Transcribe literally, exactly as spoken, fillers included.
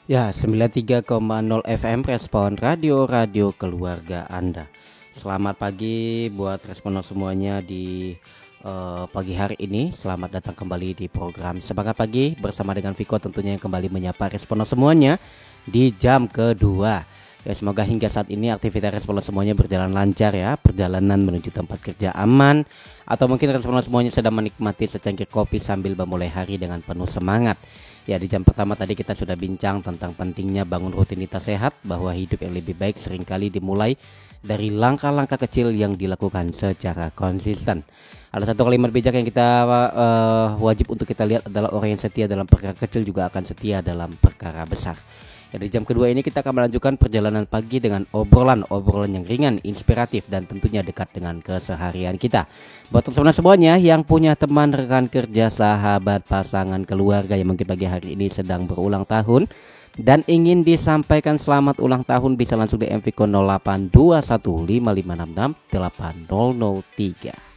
Ya, sembilan puluh tiga koma nol F M Respon Radio-radio keluarga Anda. Selamat pagi buat responer semuanya di eh, pagi hari ini. Selamat datang kembali di program Semangat Pagi bersama dengan Viko tentunya yang kembali menyapa responer semuanya di jam kedua. Ya, semoga hingga saat ini aktivitas responer semuanya berjalan lancar ya. Perjalanan menuju tempat kerja aman, atau mungkin responer semuanya sedang menikmati secangkir kopi sambil memulai hari dengan penuh semangat. Ya, di jam pertama tadi kita sudah bincang tentang pentingnya bangun rutinitas sehat, bahwa hidup yang lebih baik seringkali dimulai dari langkah-langkah kecil yang dilakukan secara konsisten. Ada satu kalimat bijak yang kita uh, wajib untuk kita lihat adalah orang yang setia dalam perkara kecil juga akan setia dalam perkara besar. Ya, di jam kedua ini kita akan melanjutkan perjalanan pagi dengan obrolan-obrolan yang ringan, inspiratif, dan tentunya dekat dengan keseharian kita. Buat teman-teman semuanya yang punya teman, rekan kerja, sahabat, pasangan, keluarga yang mungkin pagi hari ini sedang berulang tahun dan ingin disampaikan selamat ulang tahun, bisa langsung di M V K nol delapan dua satu lima lima enam enam delapan nol nol tiga.